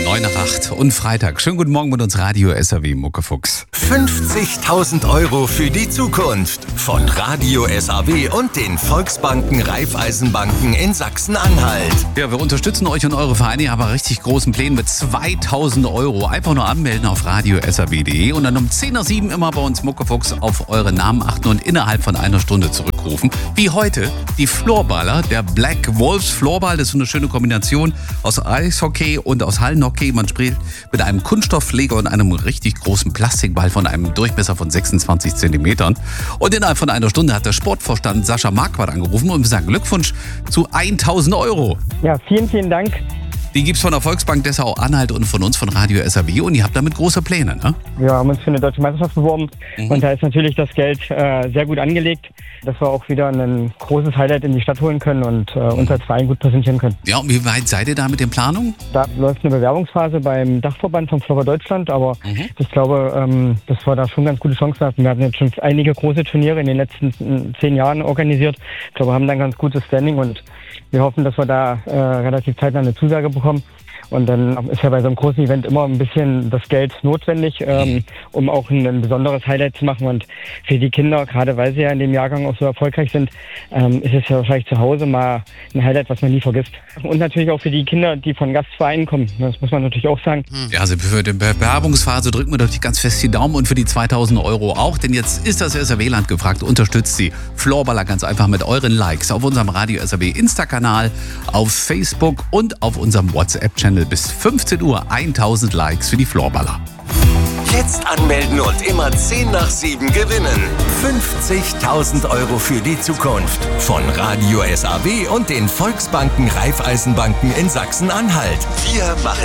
9 nach 8 und Freitag. Schönen guten Morgen mit uns Radio SAW Muckefuchs. 50.000 € für die Zukunft von Radio SAW und den Volksbanken Raiffeisenbanken in Sachsen-Anhalt. Ja, wir unterstützen euch und eure Vereine. Ihr habt richtig großen Plänen mit 2.000 €. Einfach nur anmelden auf radiosaw.de und dann um 10 nach 7 immer bei uns Muckefuchs auf eure Namen achten und innerhalb von einer Stunde zurückrufen. Wie heute die Floorballer, der Black Wolves Floorball. Das ist so eine schöne Kombination aus Eishockey und aus Hallenhockey. Man spielt mit einem Kunststoffschläger und einem richtig großen Plastikball von einem Durchmesser von 26 Zentimetern. Und innerhalb von einer Stunde hat der Sportvorstand Sascha Marquardt angerufen und wir sagen Glückwunsch zu 1.000 €. Ja, vielen, vielen Dank. Die gibt's von der Volksbank Dessau-Anhalt und von uns von Radio SAW und ihr habt damit große Pläne, ne? Wir haben uns für eine deutsche Meisterschaft beworben und da ist natürlich das Geld sehr gut angelegt, dass wir auch wieder ein großes Highlight in die Stadt holen können und uns als Verein gut präsentieren können. Ja, und wie weit seid ihr da mit den Planungen? Da läuft eine Bewerbungsphase beim Dachverband vom Floorball Deutschland, aber ich glaube, dass wir da schon ganz gute Chancen hatten. Wir hatten jetzt schon einige große Turniere in den letzten 10 Jahren organisiert. Ich glaube, wir haben da ein ganz gutes Standing und wir hoffen, dass wir da relativ zeitnah eine Zusage bekommen. Und dann ist ja bei so einem großen Event immer ein bisschen das Geld notwendig, um auch ein besonderes Highlight zu machen. Und für die Kinder, gerade weil sie ja in dem Jahrgang auch so erfolgreich sind, ist es ja wahrscheinlich zu Hause mal ein Highlight, was man nie vergisst. Und natürlich auch für die Kinder, die von Gastvereinen kommen. Das muss man natürlich auch sagen. Ja, also für die Bewerbungsphase drücken wir natürlich ganz fest die Daumen und für die 2.000 € auch. Denn jetzt ist das SAW-Land gefragt. Unterstützt die Floorballer ganz einfach mit euren Likes auf unserem Radio SAW Insta-Kanal, auf Facebook und auf unserem WhatsApp-Channel. Bis 15 Uhr 1.000 Likes für die Floorballer. Jetzt anmelden und immer 10 nach 7 gewinnen. 50.000 € für die Zukunft von Radio SAW und den Volksbanken Raiffeisenbanken in Sachsen-Anhalt. Wir machen